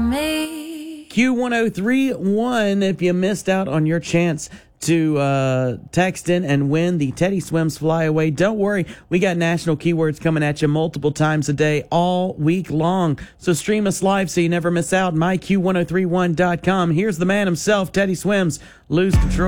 me. Q1031, if you missed out on your chance to text in and win the Teddy Swims Flyaway, don't worry. We got national keywords coming at you multiple times a day all week long. So stream us live so you never miss out. MyQ1031.com. Here's the man himself, Teddy Swims. Lose control.